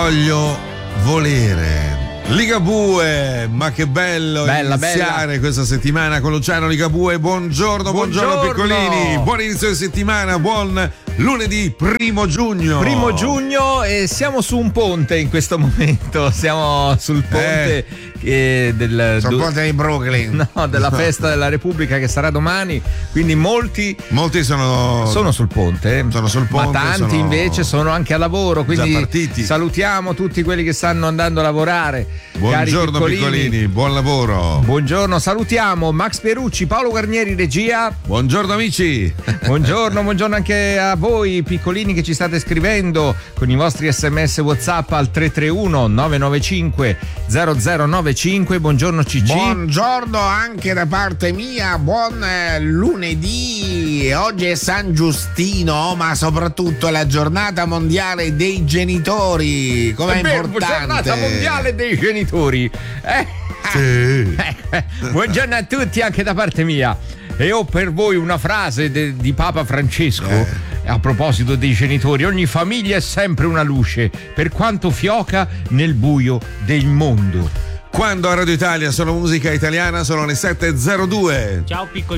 voglio volere. Ligabue, ma che bello iniziare questa settimana con Luciano Ligabue. Buongiorno piccolini, buon inizio di settimana, buon lunedì 1 giugno. 1 giugno e siamo su un ponte in questo momento, siamo sul ponte sul ponte di Brooklyn. No, della festa della Repubblica che sarà domani, quindi molti sono sul ponte. Sono sul ponte, ma tanti invece sono anche a lavoro, quindi già partiti. Salutiamo tutti quelli che stanno andando a lavorare. Buongiorno piccolini, buon lavoro. Buongiorno, salutiamo Max Pierucci, Paolo Guarnieri regia. Buongiorno amici. Buongiorno anche a voi piccolini che ci state scrivendo con i vostri SMS WhatsApp al 331 995 0095. Buongiorno Cicci. Buongiorno anche da parte mia, buon lunedì. Oggi è San Giustino, ma soprattutto è la giornata mondiale dei genitori. Com'è importante? Giornata mondiale dei genitori. Sì. Buongiorno a tutti anche da parte mia. E ho per voi una frase di Papa Francesco a proposito dei genitori: ogni famiglia è sempre una luce, per quanto fioca nel buio del mondo. Quando a Radio Italia sono musica italiana sono le 7:02. Ciao piccoli.